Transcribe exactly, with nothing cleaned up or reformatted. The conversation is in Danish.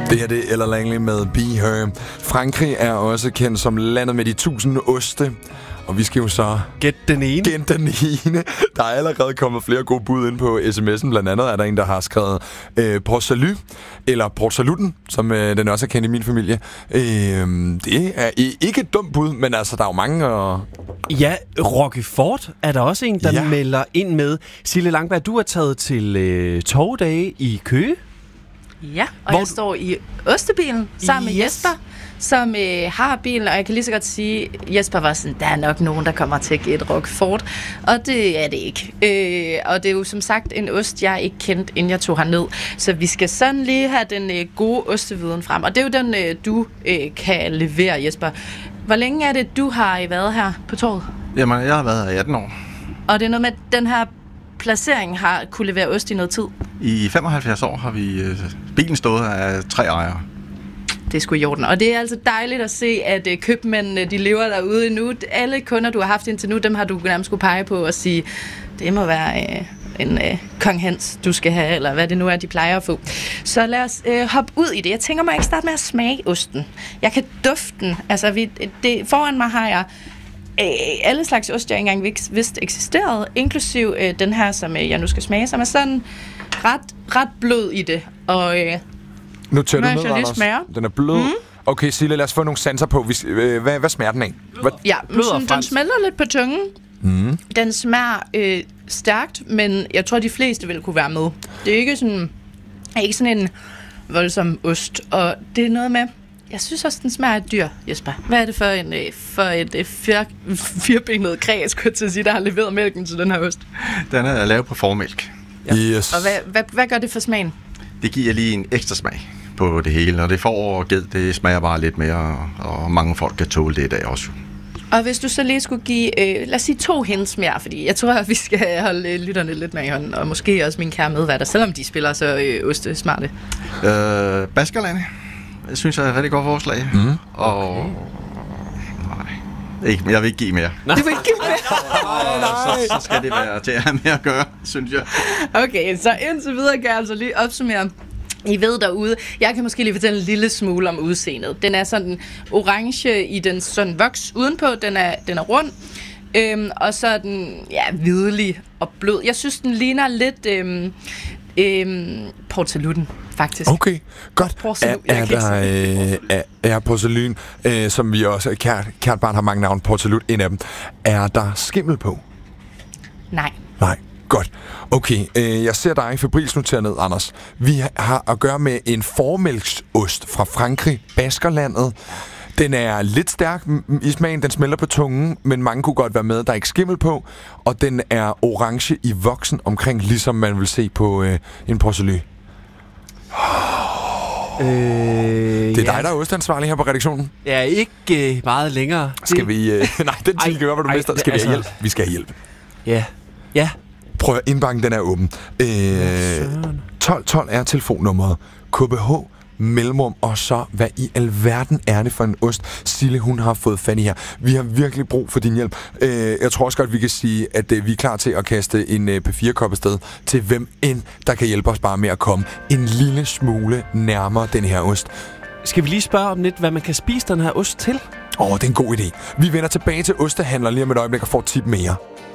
Det her det er Ella Langley med Be Her. Frankrig er også kendt som landet med de tusind oste. Og vi skal jo så... Gæt den ene. Gæt den ene. Der er allerede kommet flere gode bud ind på sms'en. Blandt andet er der en, der har skrevet øh, Port Salut, eller Port Saluten, som øh, den også er kendt i min familie. Øh, det er ikke et dumt bud, men altså, der er jo mange... Og... Ja, Roquefort er der også en, der Ja. melder ind med. Sille Langberg, du er taget til øh, torvedage i Køge. Ja, og Hvor jeg du- står i ostebilen sammen Yes. med Jesper, som øh, har bilen, og jeg kan lige så godt sige, Jesper var sådan, der er nok nogen, der kommer til at gætte Roquefort, og det er det ikke. Øh, og det er jo som sagt en ost, jeg ikke kendte, inden jeg tog herned. Så vi skal sådan lige have den øh, gode osteviden frem, og det er jo den, øh, du øh, kan levere, Jesper. Hvor længe er det, du har været her på torvet? Jamen, jeg har været her i atten år. Og det er noget med, at den her placering har kunne levere ost i noget tid. I femoghalvfjerds år har vi øh, bilen stået af tre ejere. Det er sgu i orden. Og det er altså dejligt at se, at øh, købmændene, de lever derude endnu. Alle kunder, du har haft indtil nu, dem har du nærmest skulle pege på og sige, det må være øh, en øh, Kong Hans, du skal have, eller hvad det nu er, de plejer at få. Så lad os øh, hoppe ud i det. Jeg tænker mig ikke starte med at smage osten. Jeg kan dufte den. Altså, vi, det, foran mig har jeg øh, alle slags ost, jeg ikke engang vidste eksisterede, inklusiv øh, den her, som øh, jeg nu skal smage, som er sådan ret, ret blød i det. Og... Øh, Nu tør du Må jeg ned, så lige Anders. smage? Den er blød. Mm. Okay, Sille, lad os få nogle sanser på. Vi, øh, hvad, hvad smager den af? Hvad? Ja, Blød og sådan, den fransk. smelter lidt på tungen. Mm. Den smager øh, stærkt, men jeg tror, de fleste vil kunne være med. Det er ikke sådan, er ikke sådan en voldsom ost, og det er noget med... Jeg synes også, den smager af dyr, Jesper. Hvad er det for, en, øh, for et øh, fjer, firbenet kræs, skulle jeg til at sige, der har leveret mælken til den her ost? Den er lavet på formælk. Yes. Og hvad, hvad, hvad gør det for smagen? Det giver lige en ekstra smag på det hele, og det får og ged, det smager bare lidt mere, og mange folk kan tåle det i dag også. Og hvis du så lige skulle give, øh, lad os sige to hints mere, fordi jeg tror, at vi skal holde øh, lytterne lidt med i hånden, og måske også min kære medværter, selvom de spiller så øh, ostesmarte. Øh, Baskerlande, det synes jeg er et rigtig godt forslag. Mm. Og... Nej, ikke, jeg vil ikke give mere. Du vil ikke give mig. Så, så skal det være til at have med at gøre, synes jeg. Okay, så indtil videre kan jeg altså lige opsummere. I ved derude, jeg kan måske lige fortælle en lille smule om udseendet. Den er sådan orange i den sådan voks udenpå, den er, den er rund. Øhm, og så er den ja, hvidlig og blød. Jeg synes, den ligner lidt øhm, øhm, Port Saluten, faktisk. Okay, godt. Port Er, Salut, jeg er kan der øh, er, er Port Salut, øh, som vi også... Kært, kært barn har mange navne, Port Salut, en af dem. Er der skimmel på? Nej. Nej. Godt. Okay, øh, jeg ser dig febrilsk noteret ned, Anders. Vi har at gøre med en formælksost fra Frankrig, Baskerlandet. Den er lidt stærk i smagen, den smelter på tungen, men mange kunne godt være med, der er ikke skimmel på. Og den er orange i voksen omkring, ligesom man vil se på øh, en Port Salut. Øh, Det er dig, der er ostansvarlig her på redaktionen. Ja, ikke øh, meget længere. Skal Det- vi... Øh, nej, den Ej, tid gør, hvor du ej, mister. Skal vi altså- have hjælp? Vi skal have hjælp. Ja. Ja. Prøv at indbakken, den er åben. Øh, tolv tolv er telefonnummeret. K B H mellemrum, og så hvad i alverden er det for en ost, Sille hun har fået fat i her. Vi har virkelig brug for din hjælp. Øh, jeg tror også godt, vi kan sige, at øh, vi er klar til at kaste en øh, P fire kop afsted til hvem end, der kan hjælpe os bare med at komme en lille smule nærmere den her ost. Skal vi lige spørge om lidt, hvad man kan spise den her ost til? Åh, oh, det er en god idé. Vi vender tilbage til ostehandler lige om et øjeblik og får et tip mere.